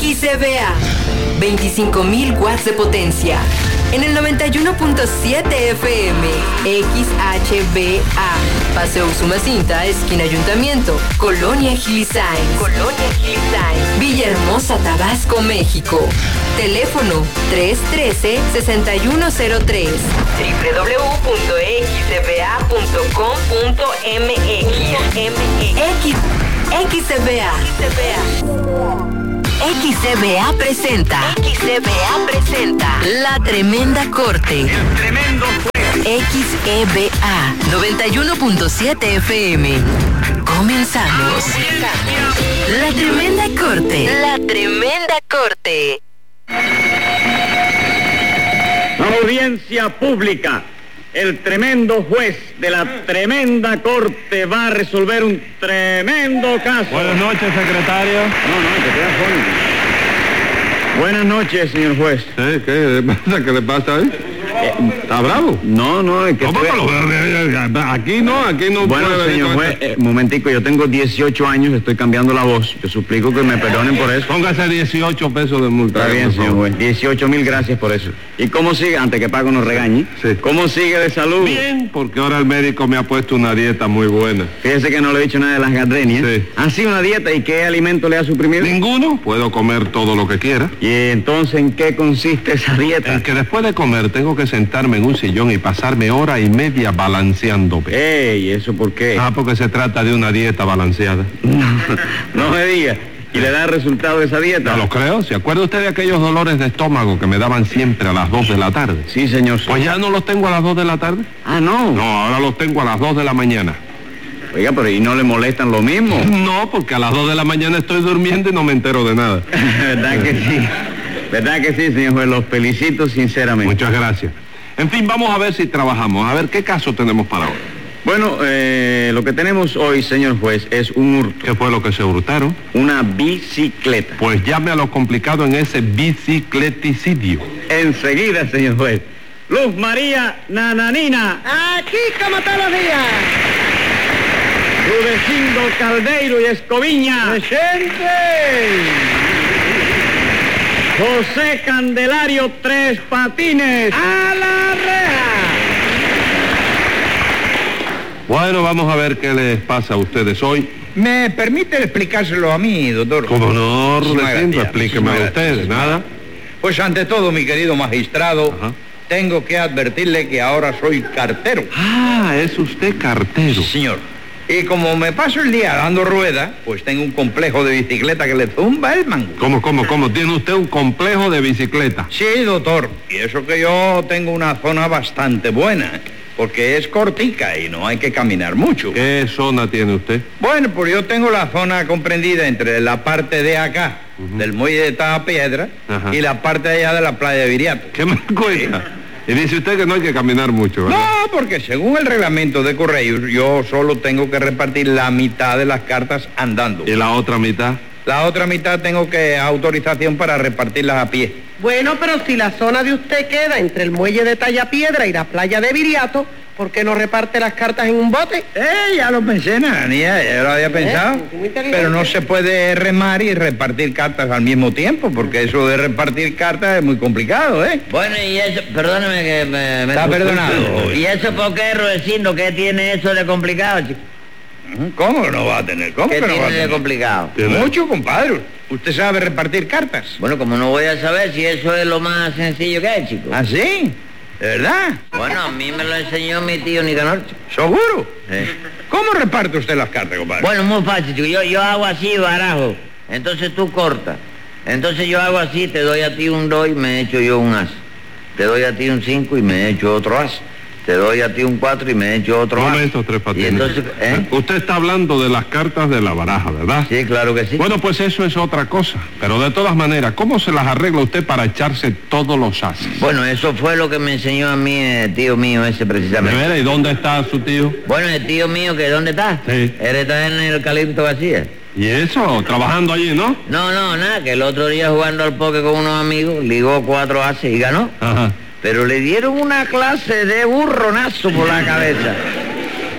XCBA, 25.000 watts de potencia. En el 91.7 FM, XHBA, Paseo Usumacinta, esquina Ayuntamiento, Colonia Gilisain, Villahermosa, Tabasco, México. Teléfono 313-6103. www.xcba.com.mx. XCBA. XCBA presenta La Tremenda Corte. El tremendo juez. XEBA 91.7 FM. Comenzamos. La Tremenda Corte. Audiencia pública. El tremendo juez de la tremenda corte va a resolver un tremendo caso. Buenas noches, secretario. No, te quedas fónico. Buenas noches, señor juez. ¿Qué le pasa ahí? ¿Está bravo? No, es que... ¿Cómo? Aquí no Bueno, puede... señor juez, momentico, yo tengo 18 años, estoy cambiando la voz. Yo suplico que me perdonen por eso. Póngase 18 pesos de multa. Está bien, señor juez. 18,000 gracias por eso. ¿Y cómo sigue? Antes que Paco nos regañe. Sí. ¿Cómo sigue de salud? Bien, porque ahora el médico me ha puesto una dieta muy buena. Fíjese que no le he dicho nada de las gardenias. Sí. ¿Ha sido una dieta y qué alimento le ha suprimido? Ninguno. Puedo comer todo lo que quiera. ¿Y entonces en qué consiste esa dieta? En que después de comer tengo que sentarme en un sillón y pasarme hora y media balanceándome. ¡Ey! ¿Eso por qué? Porque se trata de una dieta balanceada. No me diga. ¿Y le da resultado esa dieta? No lo creo. ¿Se acuerda usted de aquellos dolores de estómago que me daban siempre a las 2 de la tarde? Sí, señor. Pues ya no los tengo a las 2 de la tarde. Ah, no. No, ahora los tengo a las 2 de la mañana. Oiga, pero ¿y no le molestan lo mismo? No, porque a las 2 de la mañana estoy durmiendo y no me entero de nada. ¿Verdad que sí? ¿Verdad que sí, señor juez? Los felicito sinceramente. Muchas gracias. En fin, vamos a ver si trabajamos. A ver, ¿qué caso tenemos para hoy? Bueno, lo que tenemos hoy, señor juez, es un hurto. ¿Qué fue lo que se hurtaron? Una bicicleta. Pues llame a lo complicado en ese bicicleticidio. Enseguida, señor juez. Luz María Nananina. Aquí como todos los días. Rudecindo Caldeiro y Escoviña. ¡Presente! José Candelario Tres Patines. ¡A la reja! Bueno, vamos a ver qué les pasa a ustedes hoy. ¿Me permite explicárselo a mí, doctor? Como no, Muchísimas Rudecindo, gracias, explíqueme a muchísimas ustedes, gracias. nada. Pues ante todo, mi querido magistrado, Ajá. tengo que advertirle que ahora soy cartero. Ah, es usted cartero. Señor. Y como me paso el día dando rueda, pues tengo un complejo de bicicleta que le zumba el mango. ¿Cómo? ¿Tiene usted un complejo de bicicleta? Sí, doctor. Y eso que yo tengo una zona bastante buena, porque es cortica y no hay que caminar mucho. ¿Qué zona tiene usted? Bueno, pues yo tengo la zona comprendida entre la parte de acá, del muelle de Tapiedra, Ajá. y la parte de allá de la playa de Viriato. ¿Qué me cuenta? Y dice usted que no hay que caminar mucho, ¿verdad? No, porque según el reglamento de correos, yo solo tengo que repartir la mitad de las cartas andando. ¿Y la otra mitad? La otra mitad tengo que autorización para repartirlas a pie. Bueno, pero si la zona de usted queda entre el muelle de Tallapiedra y la playa de Viriato, ¿por qué no reparte las cartas en un bote? Ya lo pensé, Nananía, ya lo había pensado. Muy inteligente. Pero no se puede remar y repartir cartas al mismo tiempo, porque eso de repartir cartas es muy complicado, ¿eh? Bueno, y eso, perdóneme que me Está perdonado. ¿Y eso por qué, Rudecindo? ¿Qué tiene eso de complicado, chico? ¿Cómo no va a tener? ¿Cómo ¿Qué que no va a tiene de tener? complicado? Mucho, compadre. Usted sabe repartir cartas. Bueno, como no voy a saber si eso es lo más sencillo que hay, chico. ¿Ah, sí? ¿De verdad? Bueno, a mí me lo enseñó mi tío Nicanor, chico. ¿Seguro? Sí. ¿Cómo reparte usted las cartas, compadre? Bueno, muy fácil, chico. Yo hago así, barajo. Entonces tú cortas. Entonces yo hago así, te doy a ti un 2 y me echo yo un as. Te doy a ti un 5 y me echo otro as. Te doy a ti un 4 y me echo otro as. Momento, Tres Patines. Y entonces, Usted está hablando de las cartas de la baraja, ¿verdad? Sí, claro que sí. Bueno, pues eso es otra cosa. Pero de todas maneras, ¿cómo se las arregla usted para echarse todos los ases? Bueno, eso fue lo que me enseñó a mí el tío mío ese ¿De precisamente. veras? ¿Y dónde está su tío? Bueno, el tío mío, que ¿dónde está? Sí. Él está en el Calipto García. ¿Y eso? ¿Trabajando allí, no? No, nada, que el otro día jugando al póker con unos amigos, ligó 4 ases y ganó. Ajá. Pero le dieron una clase de burronazo por la cabeza.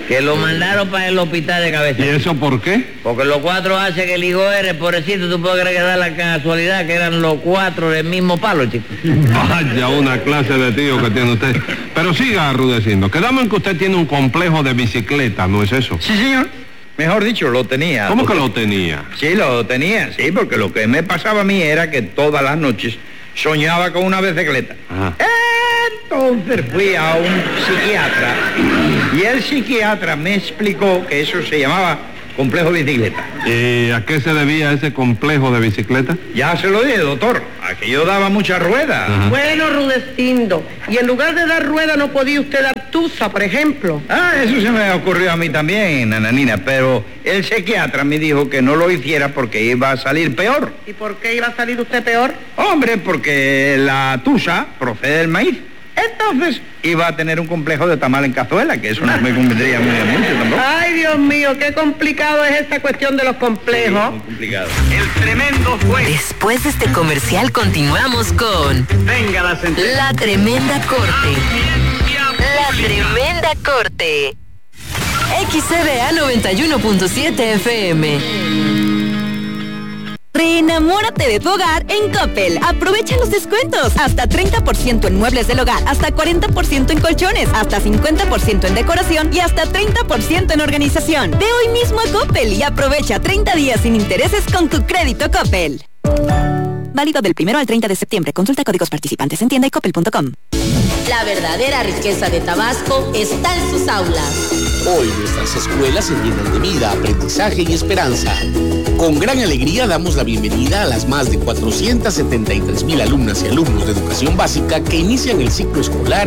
que lo mandaron para el hospital de cabeza. ¿Y eso por qué? Porque los 4 hace que el hijo eres, pobrecito, tú puedes creer que da la casualidad que eran los 4 del mismo palo, chico. Vaya una clase de tío que tiene usted. Pero siga arrudeciendo. Quedamos en que usted tiene un complejo de bicicleta, ¿no es eso? Sí, señor. Mejor dicho, lo tenía. ¿Cómo que lo tenía? Sí, lo tenía, sí, porque lo que me pasaba a mí era que todas las noches soñaba con una bicicleta. Ajá. Entonces fui a un psiquiatra y el psiquiatra me explicó que eso se llamaba complejo de bicicleta. ¿Y a qué se debía ese complejo de bicicleta? Ya se lo dije, doctor, a que yo daba muchas ruedas. Ajá. Bueno, Rudecindo, y en lugar de dar rueda no podía usted dar tusa, por ejemplo. Eso se me ocurrió a mí también, nananina, pero el psiquiatra me dijo que no lo hiciera porque iba a salir peor. ¿Y por qué iba a salir usted peor? Hombre, porque la tusa procede del maíz. Entonces iba a tener un complejo de tamal en cazuela, que eso no me convendría muy mucho tampoco. Ay, Dios mío, qué complicado es esta cuestión de los complejos. Sí, muy complicado. El tremendo juez. Después de este comercial continuamos con Venga la sentencia. La Tremenda Corte. La Tremenda Corte. XCBA 91.7 FM. Reenamórate de tu hogar en Coppel. Aprovecha los descuentos. Hasta 30% en muebles del hogar, hasta 40% en colchones, hasta 50% en decoración y hasta 30% en organización. Ve hoy mismo a Coppel y aprovecha 30 días sin intereses con tu crédito Coppel. Válido del 1 al 30 de septiembre. Consulta códigos participantes en tienda y coppel.com. La verdadera riqueza de Tabasco está en sus aulas. Hoy nuestras escuelas se llenan de vida, aprendizaje y esperanza. Con gran alegría damos la bienvenida a las más de 473,000 alumnas y alumnos de educación básica que inician el ciclo escolar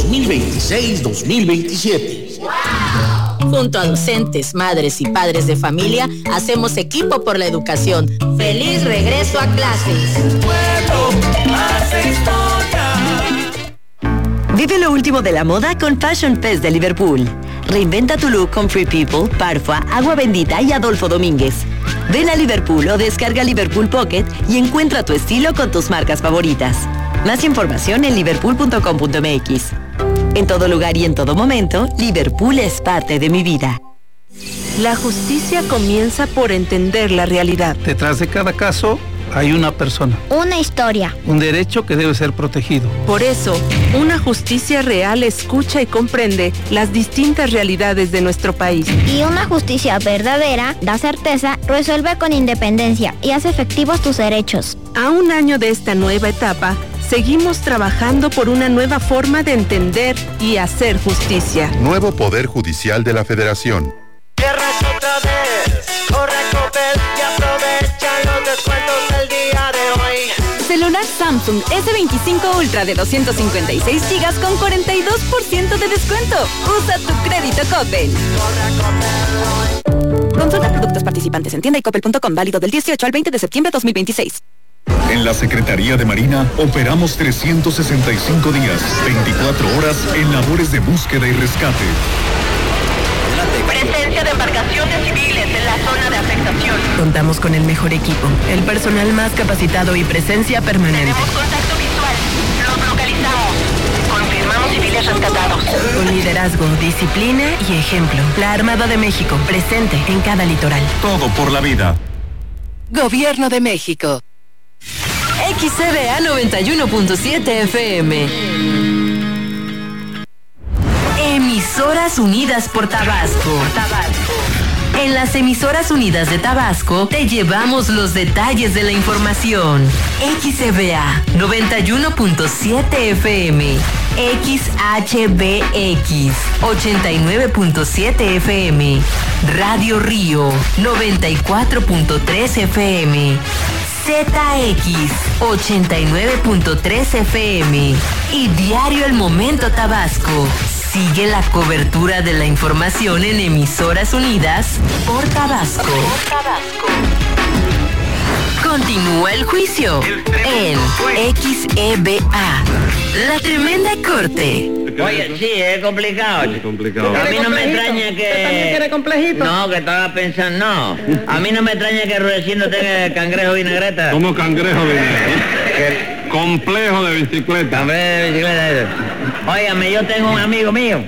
2026-2027. ¡Wow! Junto a docentes, madres y padres de familia, hacemos equipo por la educación. ¡Feliz regreso a clases! Vive lo último de la moda con Fashion Fest de Liverpool. Reinventa tu look con Free People, Parfua, Agua Bendita y Adolfo Domínguez. Ven a Liverpool o descarga Liverpool Pocket y encuentra tu estilo con tus marcas favoritas. Más información en liverpool.com.mx. En todo lugar y en todo momento, Liverpool es parte de mi vida. La justicia comienza por entender la realidad. Detrás de cada caso hay una persona. Una historia. Un derecho que debe ser protegido. Por eso, una justicia real escucha y comprende las distintas realidades de nuestro país. Y una justicia verdadera da certeza, resuelve con independencia y hace efectivos tus derechos. A un año de esta nueva etapa, seguimos trabajando por una nueva forma de entender y hacer justicia. Nuevo Poder Judicial de la Federación. Otra vez, corre Coppel y aprovecha los descuentos del día de hoy. Celular Samsung S25 Ultra de 256 GB con 42% de descuento. Usa tu crédito Coppel. Consulta productos participantes en tienda y coppel.com, válido del 18 al 20 de septiembre de 2026. En la Secretaría de Marina operamos 365 días, 24 horas en labores de búsqueda y rescate. Presencia de embarcaciones civiles en la zona de afectación. Contamos con el mejor equipo, el personal más capacitado y presencia permanente. Tenemos contacto visual. Los localizamos. Confirmamos civiles rescatados. Con liderazgo, disciplina y ejemplo. La Armada de México, presente en cada litoral. Todo por la vida. Gobierno de México. XCBA 91.7 FM. Emisoras Unidas por Tabasco. En las Emisoras Unidas de Tabasco te llevamos los detalles de la información. XCBA 91.7 FM, XHBX 89.7 FM, Radio Río 94.3 FM, ZX 89.3 FM y Diario El Momento Tabasco. Sigue la cobertura de la información en Emisoras Unidas por Tabasco. Continúa el juicio en XEBA. La Tremenda Corte. Oye, sí, es complicado. Es complicado. A mí no me extraña que... ¿También tiene complejito? No, que estaba pensando, no. A mí no me extraña que Rudecindo tenga cangrejo vinagreta. ¿Cómo cangrejo vinagreta? Complejo de bicicleta. Complejo de bicicleta. Óigame, yo tengo un amigo mío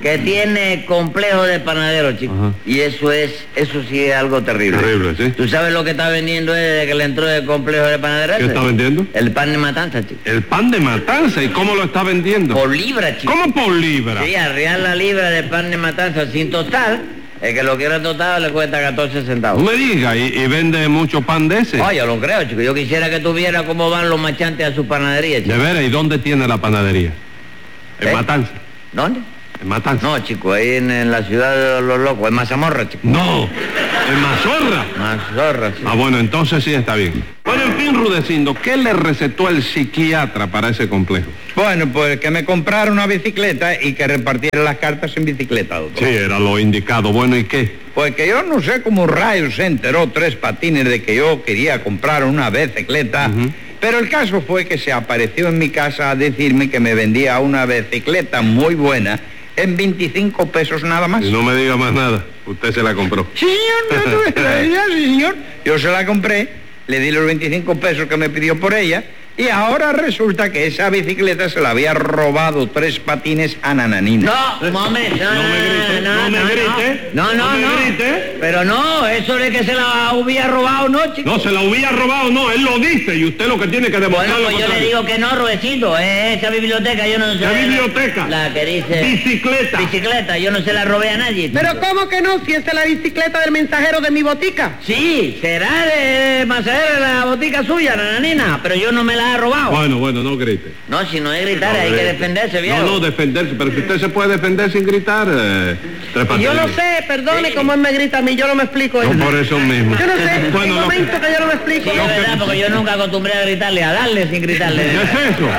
que tiene complejo de panadero, chico. Ajá. Y eso sí es algo terrible. Terrible, sí. ¿Tú sabes lo que está vendiendo desde que le entró el complejo de panadero? ¿Qué está vendiendo? El pan de matanza, chico. El pan de matanza. ¿Y cómo lo está vendiendo? Por libra, chico. ¿Cómo por libra? Sí, arriar la libra de pan de matanza sin tostar. El que lo quiera tostado le cuesta 14 centavos. No me diga, ¿y vende mucho pan de ese? Yo lo creo, chico. Yo quisiera que tú vieras cómo van los marchantes a su panadería, chico. De veras, ¿y dónde tiene la panadería? En Matanza. ¿Dónde? En Matanza. No, chico, ahí en la ciudad de los locos, en Mazamorra, chico. No, en Mazorra. Mazorra, sí. Ah, bueno, entonces sí está bien. Bueno, en fin, Rudecindo, ¿qué le recetó el psiquiatra para ese complejo? Bueno, pues que me comprara una bicicleta y que repartiera las cartas en bicicleta, doctor. Sí, era lo indicado. Bueno, ¿y qué? Pues que yo no sé cómo rayos se enteró Tres Patines de que yo quería comprar una bicicleta, pero el caso fue que se apareció en mi casa a decirme que me vendía una bicicleta muy buena en 25 pesos nada más. Y no me diga más nada, usted se la compró. Sí, señor, no tuve la idea, sí, señor. Yo se la compré, le di los 25 pesos que me pidió por ella, y ahora resulta que esa bicicleta se la había robado Tres Patines a Nananina. No, un momento, no me grite. No. Pero no, eso de que se la hubiera robado, no, chico. No, se la hubiera robado, no, él lo dice y usted lo que tiene que demostrar. Bueno, pues yo le digo que no, Rudecindo, esa biblioteca yo no sé. ¿Qué biblioteca? La que dice... Bicicleta. Bicicleta, yo no se la robé a nadie. Chico. Pero ¿cómo que no? Si esa es la bicicleta del mensajero de mi botica. Sí, será de mensajero de la botica suya, Nananina, pero yo no me la he robado. Bueno, no grite. No, si no es gritar, hay que defenderse, viejo. No, defenderse, pero si usted se puede defender sin gritar, Tres Patines. Yo no sé, perdone cómo él me grita a mí, yo no me explico. No, por eso mismo. Yo no sé, bueno, un momento que yo no me explico. Sí, es verdad, porque yo nunca acostumbré a gritarle, a darle sin gritarle. ¿Qué es eso?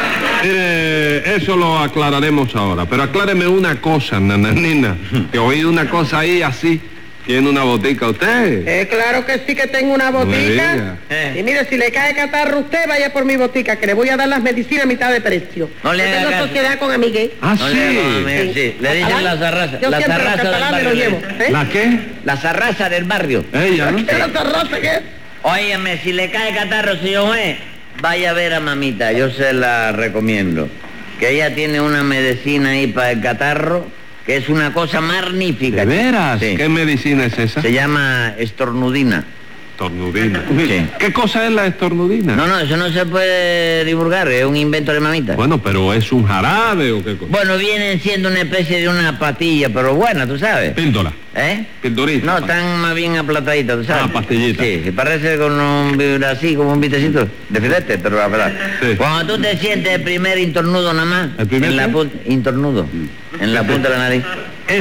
Eso lo aclararemos ahora, pero acláreme una cosa, Nananina, que oí una cosa ahí así. ¿Tiene una botica usted? Claro que sí que tengo una botica. Y mire, si le cae catarro a usted, vaya por mi botica, que le voy a dar las medicinas a mitad de precio. No le haga tengo caso. Sociedad con amigues. Ah, No sí. sí. Le dicen la zarraza. Yo La siempre los zarraza del catalanes barrio. los llevo. ¿La qué? La zarraza del barrio. Ella, ¿no? ¿Qué es la zarraza qué es? Óyeme, si le cae catarro, señor juez, vaya a ver a mamita, yo se la recomiendo. Que ella tiene una medicina ahí para el catarro, que es una cosa magnífica. ¿De veras? Sí. ¿Qué medicina es esa? Se llama estornudina. Estornudina. Sí. ¿Qué cosa es la estornudina? No, eso no se puede divulgar, es un invento de mamita. Bueno, pero ¿es un jarabe o qué cosa? Bueno, vienen siendo una especie de una pastilla, pero buena, tú sabes. Píldora. Pildorita. No, están más bien aplataditas, tú sabes. Ah, pastillita. Sí, parece con así, como un vitecito de filete, pero la verdad. Sí. Cuando tú te sientes el primer intornudo nada más, ¿El primer en la qué? intornudo, en la punta de la nariz.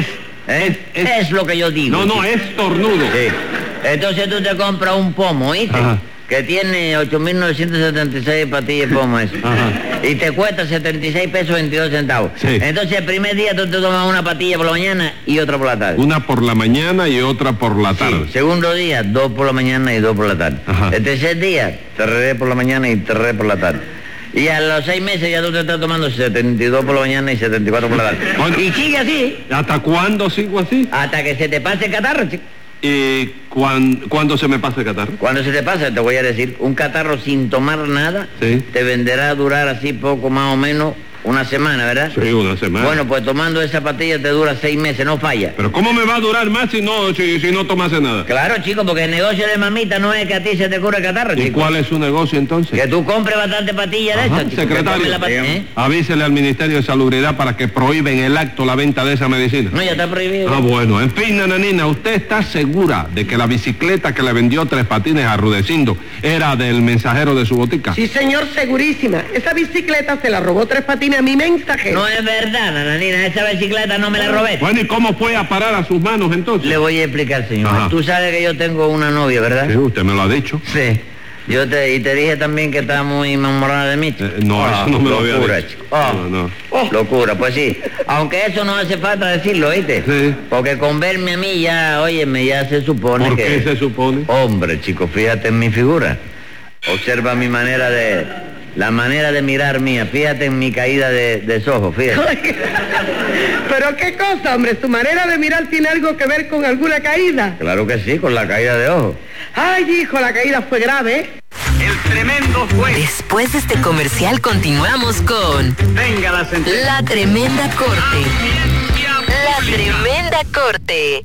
Es lo que yo digo. No, es tornudo. Sí. Entonces tú te compras un pomo, ¿viste? Ajá. Que tiene 8.976 pastillas de pomo eso. Ajá. Y te cuesta 76 pesos 22 centavos. Sí. Entonces el primer día tú te tomas una pastilla por la mañana y otra por la tarde. Una por la mañana y otra por la tarde. Sí. Segundo día, 2 por la mañana y 2 por la tarde. Ajá. El tercer día, 3 por la mañana y 3 por la tarde. Y a los 6 meses ya tú te estás tomando 72 por la mañana y 74 por la tarde. Bueno. Y sigue así. ¿Hasta cuándo sigo así? Hasta que se te pase el catarro, chico. ¿Y cuándo se me pasa el catarro? Cuando se te pasa, te voy a decir, un catarro sin tomar nada, Sí. te venderá a durar así poco más o menos una semana, ¿verdad? Sí, una semana. Bueno, pues tomando esa pastilla te dura 6 meses, no falla. ¿Pero cómo me va a durar más si no tomase nada? Claro, chico, porque el negocio de mamita no es que a ti se te cure el catarro, ¿Y chico. cuál es su negocio entonces? Que tú compres bastante pastillas de Ajá, esas, chico. secretario, Que tomes la avísele al Ministerio de Salubridad para que prohíben el acto la venta de esa medicina. No, ya está prohibido. Ah, bueno. En fin, Nananina, ¿usted está segura de que la bicicleta que le vendió Tres Patines a Rudecindo era del mensajero de su botica? Sí, señor, segurísima. Esa bicicleta se la robó Tres Patines a mi mensajero. No es verdad, Nananina, esa bicicleta no me la robé. Bueno, ¿y cómo fue a parar a sus manos entonces? Le voy a explicar, señor. Ajá. Tú sabes que yo tengo una novia, ¿verdad? Sí, usted me lo ha dicho. Sí. Y te dije también que estaba muy enamorada de mí. No, eso no me lo había locura, dicho. chico. No. Locura, pues sí. Aunque eso no hace falta decirlo, ¿oíste? Sí. Porque con verme a mí ya, óyeme, ya se supone ¿Por que... qué se supone? Hombre, chico, fíjate en mi figura. Observa mi manera de... La manera de mirar mía, fíjate en mi caída de ojos, fíjate. Pero qué cosa, hombre, su manera de mirar tiene algo que ver con alguna caída. Claro que sí, con la caída de ojos. Ay, hijo, la caída fue grave, ¿eh? El tremendo juez. Después de este comercial continuamos con Venga la sentencia. La Tremenda Corte. Tremenda Corte.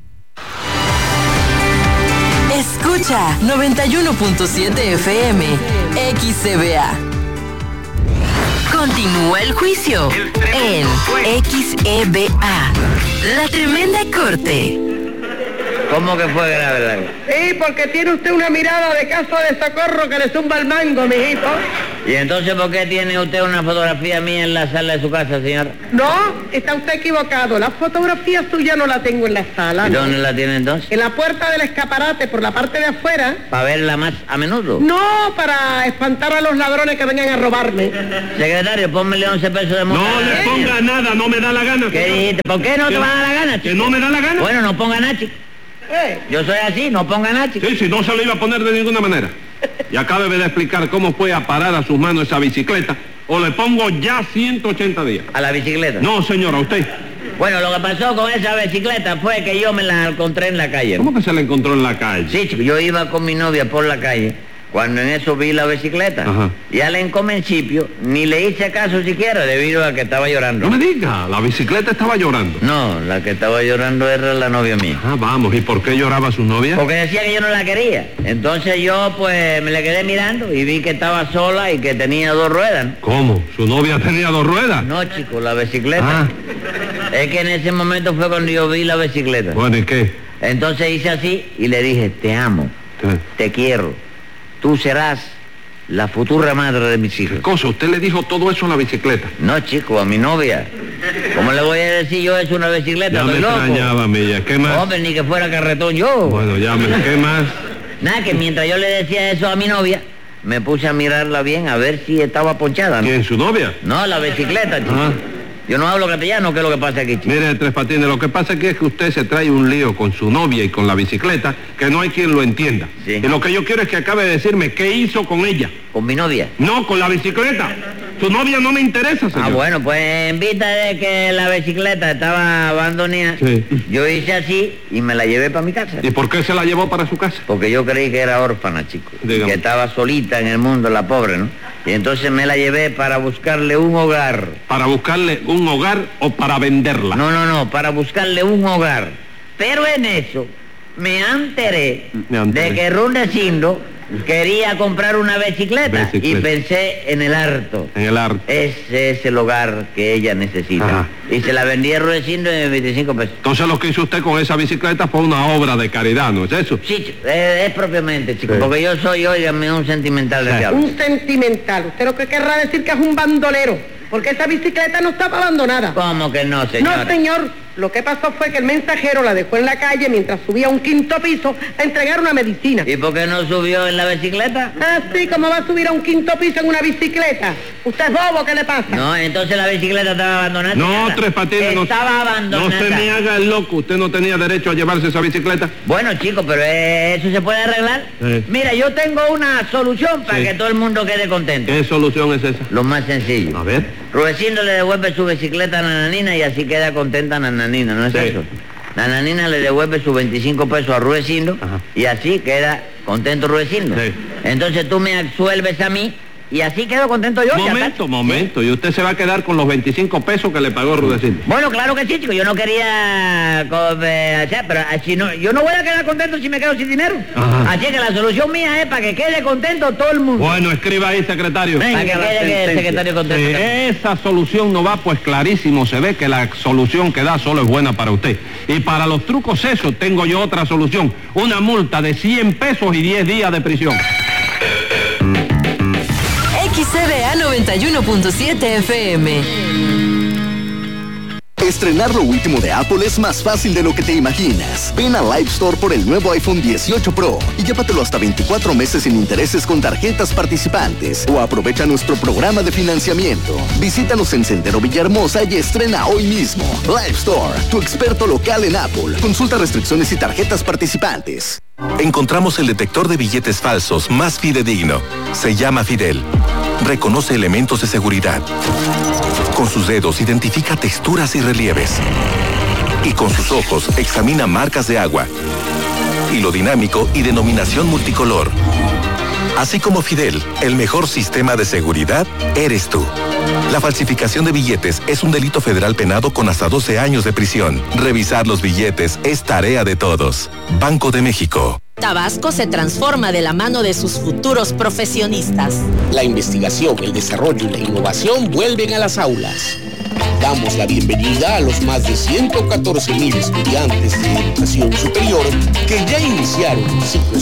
Escucha 91.7 FM XCBA. Continúa el juicio en XEBA. La Tremenda Corte. ¿Cómo que fue grave la cosa? Sí, porque tiene usted una mirada de caso de socorro que le zumba el mango, mijito. ¿Y entonces por qué tiene usted una fotografía mía en la sala de su casa, señora? No, está usted equivocado. La fotografía suya no la tengo en la sala. ¿Y ¿no? dónde la tiene entonces? En la puerta del escaparate, por la parte de afuera. ¿Para verla más a menudo? No, para espantar a los ladrones que vengan a robarme. Secretario, pónmele 11 pesos de multa. No le ponga nada, no me da la gana. ¿Qué dijiste? ¿Por qué no te va a dar la gana, chico? Que no me da la gana. Bueno, no ponga nada, chico. Yo soy así, no ponga nada, chico. Sí, no se lo iba a poner de ninguna manera. Y acabe de explicar cómo fue a parar a sus manos esa bicicleta, o le pongo ya 180 días. ¿A la bicicleta? No, señora, a usted. Bueno, lo que pasó con esa bicicleta fue que yo me la encontré en la calle. ¿Cómo que se la encontró en la calle? Sí, chico, yo iba con mi novia por la calle, cuando en eso vi la bicicleta. Ajá. Y al encomencipio ni le hice caso siquiera debido a que estaba llorando. No me diga, la bicicleta estaba llorando. No, la que estaba llorando era la novia mía. Ah, vamos, ¿y por qué lloraba su novia? Porque decía que yo no la quería. Entonces yo pues me le quedé mirando y vi que estaba sola y que tenía 2 ruedas. ¿Cómo? ¿Su novia tenía 2 ruedas? No, chico, la bicicleta. Ah. Es que en ese momento fue cuando yo vi la bicicleta. Bueno, ¿y qué? Entonces hice así y le dije, te amo, te quiero, tú serás la futura madre de mis hijos. ¿Qué cosa? ¿Usted le dijo todo eso a la bicicleta? No, chico, a mi novia. ¿Cómo le voy a decir yo eso a una bicicleta? Ya me loco. extrañaba, Milla. ¿Qué más? Hombre, ni que fuera carretón yo. Bueno, ¿qué más? Nada, que mientras yo le decía eso a mi novia, me puse a mirarla bien a ver si estaba ponchada, ¿no? ¿Quién, su novia? No, la bicicleta, chico. Ah. Yo no hablo castellano, ¿qué es lo que pasa aquí, chico? Mire, Tres Patines, lo que pasa aquí es que usted se trae un lío con su novia y con la bicicleta que no hay quien lo entienda. Sí. Y lo que yo quiero es que acabe de decirme qué hizo con ella. ¿Con mi novia? No, con la bicicleta. Su novia no me interesa, señor. Ah, bueno, pues en vista de que la bicicleta estaba abandonada, sí, yo hice así y me la llevé para mi casa. ¿Y por qué se la llevó para su casa? Porque yo creí que era órfana, chico. Dígame. Que estaba solita en el mundo, la pobre, ¿no? Y entonces me la llevé para buscarle un hogar. ¿Para buscarle un hogar o para venderla? No, para buscarle un hogar. Pero en eso me enteré de que Rudecindo quería comprar una bicicleta y pensé en el harto. En el harto. Ese es el hogar que ella necesita. Ajá. Y se la vendí a Rudecindo en 25 pesos. Entonces lo que hizo usted con esa bicicleta fue una obra de caridad, ¿no es eso? Sí, chico, es propiamente, chico, Sí. porque yo soy, óigame, un sentimental de diablo. Un sentimental. Usted lo que querrá decir que es un bandolero, porque esa bicicleta no estaba abandonada. ¿Cómo que no, señor? No, señor. Lo que pasó fue que el mensajero la dejó en la calle mientras subía a un 5º piso a entregar una medicina. ¿Y por qué no subió en la bicicleta? Así como va a subir a un 5º piso en una bicicleta. ¿Usted es bobo? ¿Qué le pasa? No, entonces la bicicleta estaba abandonada. No, señora. Tres Patines, Estaba abandonada. no se me haga el loco. ¿Usted no tenía derecho a llevarse esa bicicleta? Bueno, chico, pero eso se puede arreglar. Sí. Mira, yo tengo una solución para Sí. que todo el mundo quede contento. ¿Qué solución es esa? Lo más sencillo. A ver. Rudecindo le devuelve su bicicleta a Nananina y así queda contenta Nananina, ¿no es Sí. eso? Nananina le devuelve sus 25 pesos a Rudecindo y así queda contento Rudecindo. Sí. Entonces tú me absuelves a mí y así quedo contento yo. ya está. Momento. Y usted se va a quedar con los 25 pesos que le pagó Rudecindo. Bueno, claro que sí, chico. Yo no quería hacer, pero así no, yo no voy a quedar contento si me quedo sin dinero. Ajá. Así que la solución mía es para que quede contento todo el mundo. Bueno, escriba ahí, secretario. Para que quede el secretario contento. Si esa solución no va, pues clarísimo se ve que la solución que da solo es buena para usted. Y para los trucos esos tengo yo otra solución. Una multa de 100 pesos y 10 días de prisión. XCBA 91.7 FM. Estrenar lo último de Apple es más fácil de lo que te imaginas. Ven a Live Store por el nuevo iPhone 18 Pro y llévatelo hasta 24 meses sin intereses con tarjetas participantes o aprovecha nuestro programa de financiamiento. Visítanos en Sendero Villahermosa y estrena hoy mismo. Live Store, tu experto local en Apple. Consulta restricciones y tarjetas participantes. Encontramos el detector de billetes falsos más fidedigno. Se llama Fidel. Reconoce elementos de seguridad. Con sus dedos identifica texturas y relieves. Y con sus ojos examina marcas de agua. Hilo dinámico y denominación multicolor. Así como Fidel, el mejor sistema de seguridad eres tú. La falsificación de billetes es un delito federal penado con hasta 12 años de prisión. Revisar los billetes es tarea de todos. Banco de México. Tabasco se transforma de la mano de sus futuros profesionistas. La investigación, el desarrollo y la innovación vuelven a las aulas. Damos la bienvenida a los más de 114,000 estudiantes de educación superior que ya iniciaron el ciclo escolar